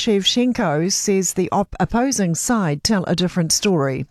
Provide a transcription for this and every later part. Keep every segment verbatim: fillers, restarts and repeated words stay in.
Shevchenko says the op- opposing side tell a different story.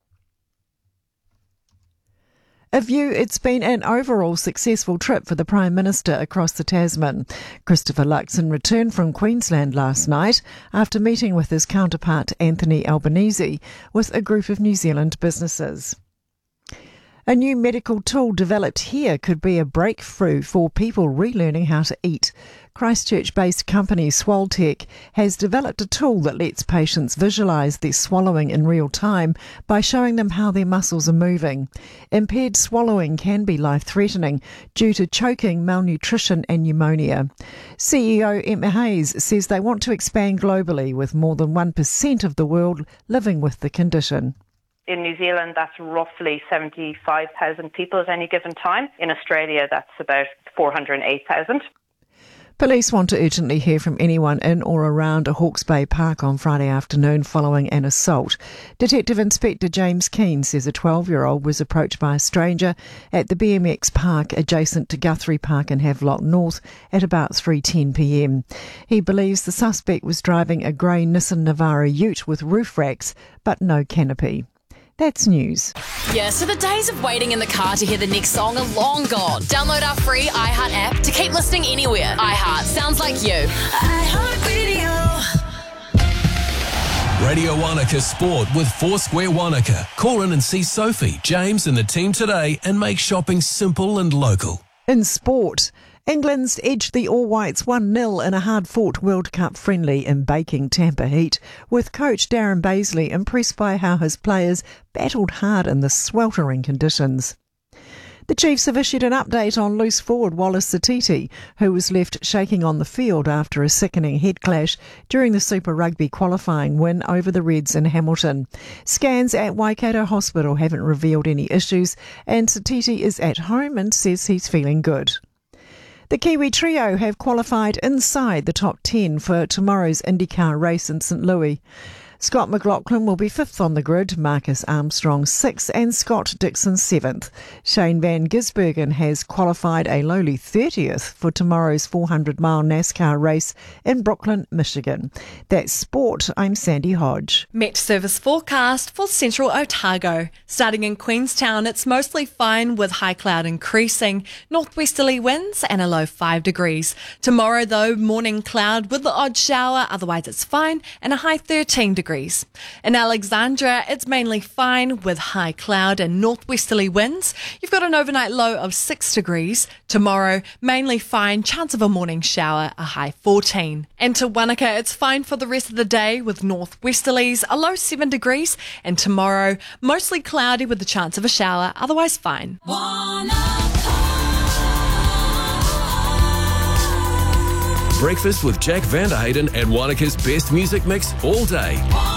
A view it's been an overall successful trip for the Prime Minister across the Tasman. Christopher Luxon returned from Queensland last night after meeting with his counterpart Anthony Albanese with a group of New Zealand businesses. A new medical tool developed here could be a breakthrough for people relearning how to eat. Christchurch-based company Swaltech has developed a tool that lets patients visualise their swallowing in real time by showing them how their muscles are moving. Impaired swallowing can be life-threatening due to choking, malnutrition and pneumonia. C E O Emma Hayes says they want to expand globally, with more than one percent of the world living with the condition. In New Zealand, that's roughly seventy-five thousand people at any given time. In Australia, that's about four hundred eight thousand. Police want to urgently hear from anyone in or around a Hawke's Bay Park on Friday afternoon following an assault. Detective Inspector James Keane says a twelve-year-old was approached by a stranger at the B M X park adjacent to Guthrie Park in Havelock North at about three ten p m. He believes the suspect was driving a grey Nissan Navara ute with roof racks but no canopy. That's news. Yeah, so the days of waiting in the car to hear the next song are long gone. Download our free iHeart app to keep listening anywhere. iHeart sounds like you. iHeart Radio. Radio Wanaka Sport with Foursquare Wanaka. Call in and see Sophie, James and the team today and make shopping simple and local. In sport, England's edged the All Whites one nil in a hard-fought World Cup friendly in baking Tampa heat, with coach Darren Bazley impressed by how his players battled hard in the sweltering conditions. The Chiefs have issued an update on loose forward Wallace Satiti, who was left shaking on the field after a sickening head clash during the Super Rugby qualifying win over the Reds in Hamilton. Scans at Waikato Hospital haven't revealed any issues, and Satiti is at home and says he's feeling good. The Kiwi trio have qualified inside the top ten for tomorrow's IndyCar race in St Louis. Scott McLaughlin will be fifth on the grid, Marcus Armstrong sixth and Scott Dixon seventh. Shane Van Gisbergen has qualified a lowly thirtieth for tomorrow's four hundred mile NASCAR race in Brooklyn, Michigan. That's sport. I'm Sandy Hodge. Met service forecast for central Otago. Starting in Queenstown, it's mostly fine with high cloud increasing, northwesterly winds and a low five degrees. Tomorrow, though, morning cloud with the odd shower, otherwise it's fine, and a high thirteen degrees. In Alexandra, it's mainly fine with high cloud and northwesterly winds. You've got an overnight low of six degrees. Tomorrow, mainly fine, chance of a morning shower, a high fourteen. And to Wanaka, it's fine for the rest of the day with northwesterlies, a low seven degrees. And tomorrow, mostly cloudy with the chance of a shower, otherwise fine. Breakfast with Jack Vanderhayden and Wanaka's best music mix all day.